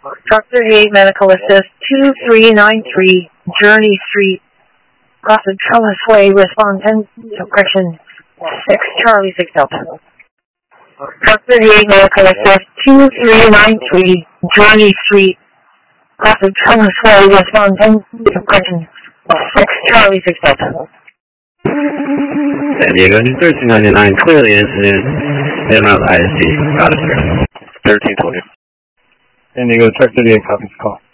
Truck 38 Medical Assist 2393 Journey Street, cross of Trellis Way, respond 10 suppression 6 Charlie 6 Delta. Truck 38 Medical Assist 2393 Journey Street, cross of Trellis Way, respond 10 suppression 6 Charlie 6 Delta. San Diego, 1399, clearly incident, and out ISD, got it, sir. 1320. San Diego, truck 38, copies call.